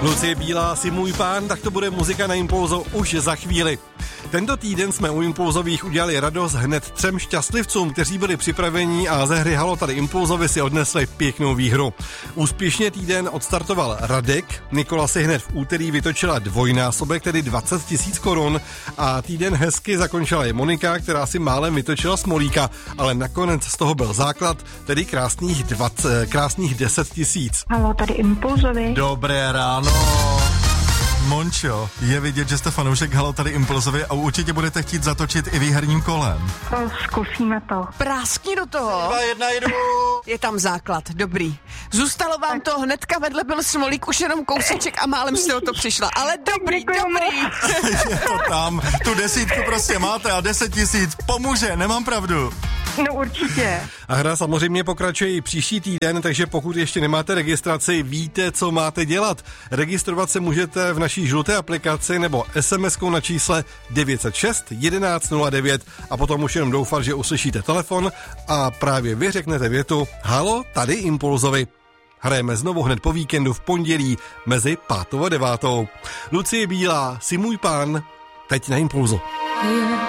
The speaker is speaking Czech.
Lucie Bílá, si můj pán, tak to bude muzika na Impulzu už za chvíli. Tento týden jsme u Impulzových udělali radost hned 3 šťastlivcům, kteří byli připraveni a ze hry Halo tady Impulzovi si odnesli pěknou výhru. Úspěšně týden odstartoval Radek, Nikola si hned v úterý vytočila dvojnásobek, tedy 20 000 korun, a týden hezky zakončila i Monika, která si málem vytočila smolíka, ale nakonec z toho byl základ, tedy krásných 10 000. Halo, tady Impulzovi. Dobré ráno. Mončo, je vidět, že jste fanoušek Halo tady Impulzovi a určitě budete chtít zatočit i výherním kolem. Zkusíme to. Práskni do toho. 2, 1, jedu. Je tam základ, dobrý. Zůstalo vám to, hnedka vedle byl smolík, už jenom kousíček a málem jste o to přišla. Ale dobrý. Je to tam, tu 10 prostě máte a 10 000 pomůže, nemám pravdu. No určitě. A hra samozřejmě pokračuje i příští týden, takže pokud ještě nemáte registraci, víte, co máte dělat. Registrovat se můžete v naší žluté aplikaci nebo SMS-kou na čísle 906 11 09 a potom už jenom doufat, že uslyšíte telefon a právě vy řeknete větu Halo, tady Impulzovi. Hrajeme znovu hned po víkendu v pondělí mezi 5. a 9. Lucie Bílá, si můj pán, teď na Impulzu.